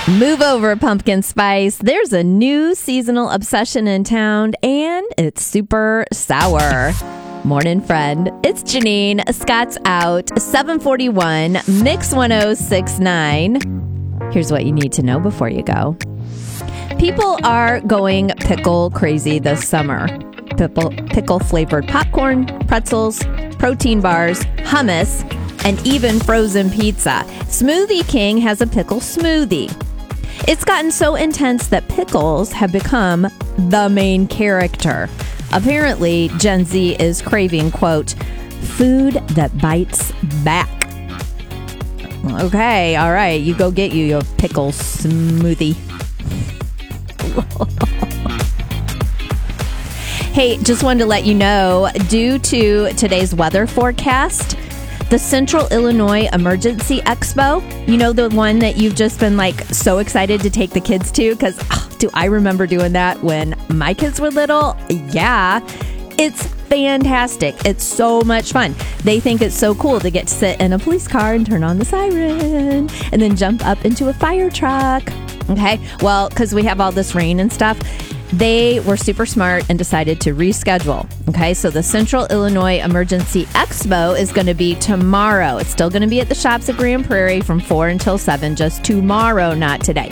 Move over, pumpkin spice. There's a new seasonal obsession in town, and it's super sour. Morning, friend. It's Janine. Scott's out. 741, Mix 1069. Here's what you need to know before you go. People are going pickle crazy this summer. Pickle-flavored popcorn, pretzels, protein bars, hummus, and even frozen pizza. Smoothie King has a pickle smoothie. It's gotten so intense that pickles have become the main character. Apparently, Gen Z is craving, quote, food that bites back. Okay, all right, you go get your pickle smoothie. Hey, just wanted to let you know, due to today's weather forecast, the Central Illinois Emergency Expo, you know, the one that you've just been like so excited to take the kids to? Because do I remember doing that when my kids were little? Yeah, it's fantastic. It's so much fun. They think it's so cool to get to sit in a police car and turn on the siren and then jump up into a fire truck. Okay, well, because we have all this rain and stuff, they were super smart and decided to reschedule. Okay, so the Central Illinois Emergency Expo is going to be tomorrow. It's still going to be at the shops at Grand Prairie from 4 until 7, just tomorrow, not today.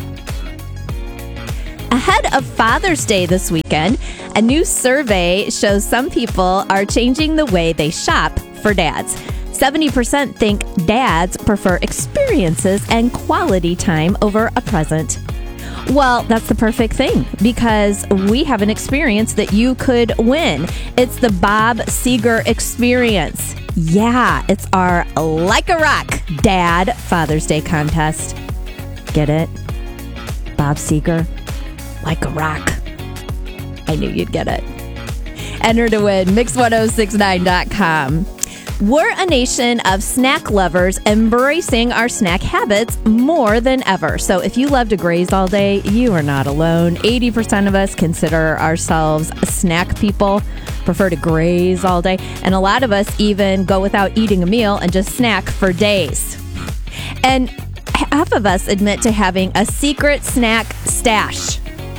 Ahead of Father's Day this weekend, a new survey shows some people are changing the way they shop for dads. 70% think dads prefer experiences and quality time over a present. Well, that's the perfect thing, because we have an experience that you could win. It's the Bob Seger experience. Yeah, it's our Like a Rock Dad Father's Day contest. Get it? Bob Seger, Like a Rock. I knew you'd get it. Enter to win, mix1069.com. We're a nation of snack lovers embracing our snack habits more than ever. So if you love to graze all day, you are not alone. 80% of us consider ourselves snack people, prefer to graze all day. And a lot of us even go without eating a meal and just snack for days. And half of us admit to having a secret snack stash.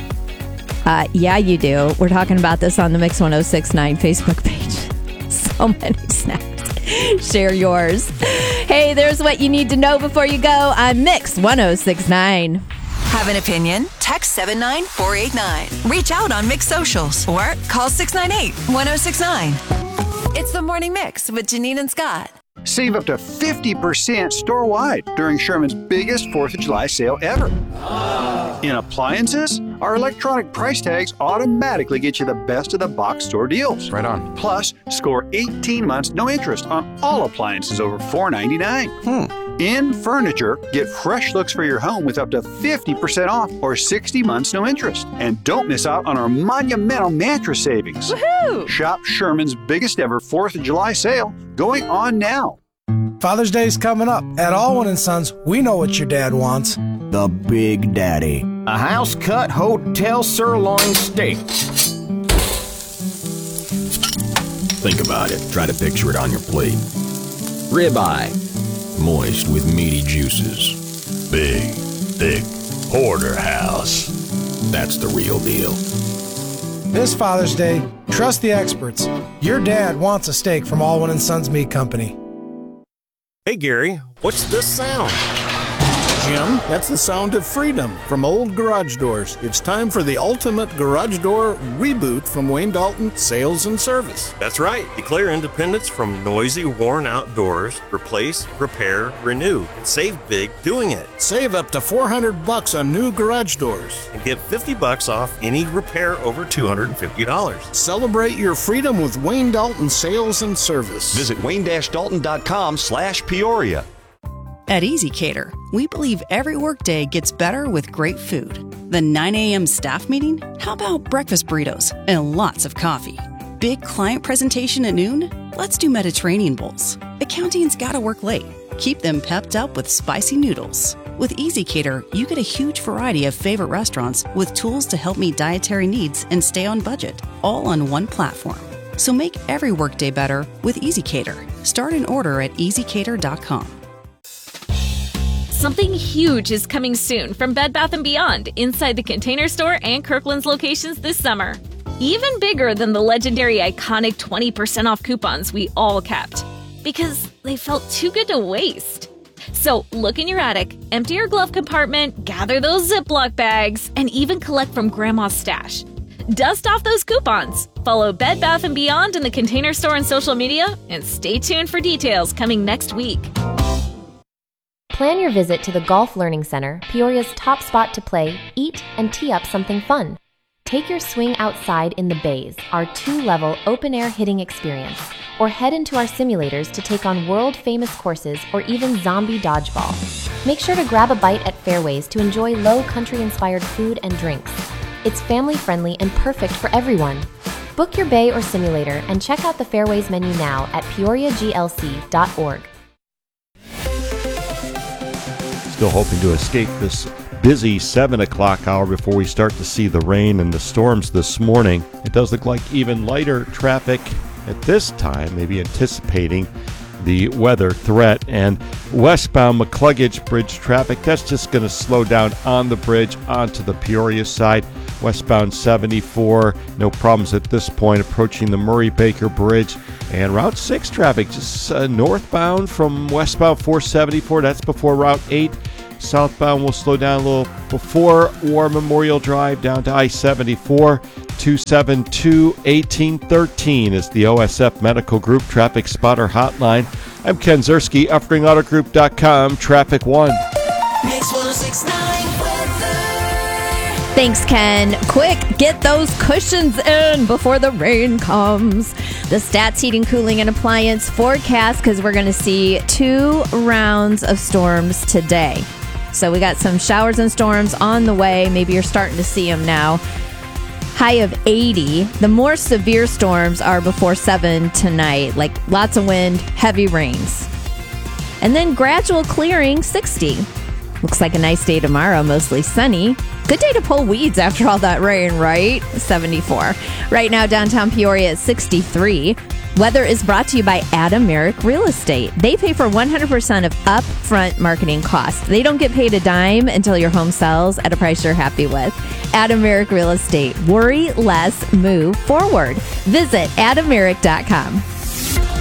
Yeah, you do. We're talking about this on the Mix 1069 Facebook page. So many snacks. Share yours. Hey, there's what you need to know before you go on Mix 1069. Have an opinion? Text 79489. Reach out on Mix Socials or call 698-1069. It's the Morning Mix with Janine and Scott. Save up to 50% store-wide during Sherman's biggest 4th of July sale ever. In appliances, our electronic price tags automatically get you the best of the box store deals. Right on. Plus, score 18 months no interest on all appliances over $499. In furniture, get fresh looks for your home with up to 50% off or 60 months no interest. And don't miss out on our monumental mattress savings. Woohoo! Shop Sherman's biggest ever 4th of July sale going on now. Father's Day's coming up. At Allwyn & Sons, we know what your dad wants. The Big Daddy. A house-cut hotel sirloin steak. Think about it. Try to picture it on your plate. Ribeye. Moist with meaty juices. Big, thick porterhouse. That's the real deal. This Father's Day, trust the experts. Your dad wants a steak from Allwyn & Sons Meat Company. Hey, Gary, what's this sound? Jim, that's the sound of freedom from Old Garage Doors. It's time for the ultimate garage door reboot from Wayne Dalton Sales and Service. That's right. Declare independence from noisy, worn-out doors. Replace, repair, renew. Save big doing it. Save up to $400 on new garage doors. And get $50 off any repair over $250. Celebrate your freedom with Wayne Dalton Sales and Service. Visit wayne-dalton.com/Peoria. At EasyCater, we believe every workday gets better with great food. The 9 a.m. staff meeting? How about breakfast burritos and lots of coffee? Big client presentation at noon? Let's do Mediterranean bowls. Accounting's gotta work late. Keep them pepped up with spicy noodles. With EasyCater, you get a huge variety of favorite restaurants with tools to help meet dietary needs and stay on budget, all on one platform. So make every workday better with EasyCater. Start an order at easycater.com. Something huge is coming soon from Bed Bath & Beyond inside the Container Store and Kirkland's locations this summer. Even bigger than the legendary iconic 20% off coupons we all kept, because they felt too good to waste. So look in your attic, empty your glove compartment, gather those Ziploc bags, and even collect from Grandma's stash. Dust off those coupons. Follow Bed Bath & Beyond in the Container Store and social media, and stay tuned for details coming next week. Plan your visit to the Golf Learning Center, Peoria's top spot to play, eat, and tee up something fun. Take your swing outside in the bays, our 2-level open-air hitting experience, or head into our simulators to take on world-famous courses or even zombie dodgeball. Make sure to grab a bite at Fairways to enjoy low country-inspired food and drinks. It's family-friendly and perfect for everyone. Book your bay or simulator and check out the Fairways menu now at peoriaglc.org. Still hoping to escape this busy 7 o'clock hour before we start to see the rain and the storms this morning. It does look like even lighter traffic at this time, maybe anticipating the weather threat. And westbound McCluggage Bridge traffic, that's just going to slow down on the bridge onto the Peoria side. Westbound 74, no problems at this point, approaching the Murray-Baker Bridge. And Route 6 traffic, just northbound from westbound 474, that's before Route 8. Southbound will slow down a little before War Memorial Drive down to I-74. 272-1813 is the OSF Medical Group Traffic Spotter Hotline. I'm Ken Zerski, UpringAutoGroup.com, Traffic 1. Mix 106.9 weather. Thanks, Ken. Quick, get those cushions in before the rain comes. The Stats Heating, Cooling, and Appliance forecast, because we're going to see 2 rounds of storms today. So we got some showers and storms on the way. Maybe you're starting to see them now. High of 80. The more severe storms are before 7 tonight, like lots of wind, heavy rains. And then gradual clearing, 60. Looks like a nice day tomorrow, mostly sunny. Good day to pull weeds after all that rain, right? 74. Right now, downtown Peoria at 63. Weather is brought to you by Adam Merrick Real Estate. They pay for 100% of upfront marketing costs. They don't get paid a dime until your home sells at a price you're happy with. Adam Merrick Real Estate. Worry less, move forward. Visit adammerrick.com.